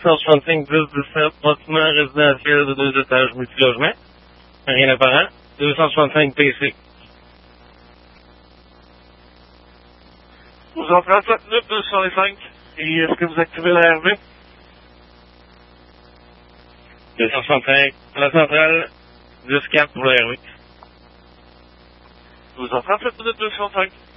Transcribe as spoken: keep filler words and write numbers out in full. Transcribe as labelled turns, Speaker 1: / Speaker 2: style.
Speaker 1: cent soixante-cinq dix dix-sept, bâtiment résidentiel de deux étages multilogement. Rien d'apparent. deux cent soixante-cinq P C. Vous entrez en trente minutes, deux cent cinq. Et est-ce que vous activez la R V? deux cent soixante-cinq. La centrale, dix quatre pour la R V. Vous entrez en trente minutes, deux cent cinq.